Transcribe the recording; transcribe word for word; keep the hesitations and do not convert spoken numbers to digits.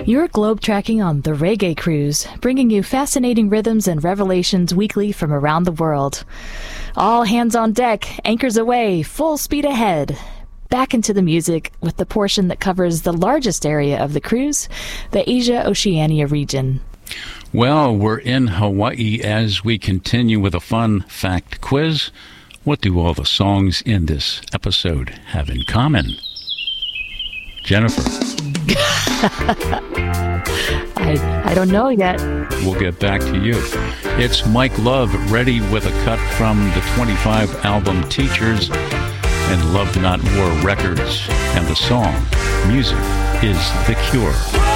You're globe-tracking on the Reggae Cruise, bringing you fascinating rhythms and revelations weekly from around the world. All hands on deck, anchors away, full speed ahead. Back into the music with the portion that covers the largest area of the cruise, the Asia-Oceania region. Well, we're in Hawaii as we continue with a fun fact quiz. What do all the songs in this episode have in common? Jennifer. I I don't know yet. We'll get back to you. It's Mike Love, ready with a cut from the twenty-five album Teachers and Love Not War Records. And the song, Music is the Cure.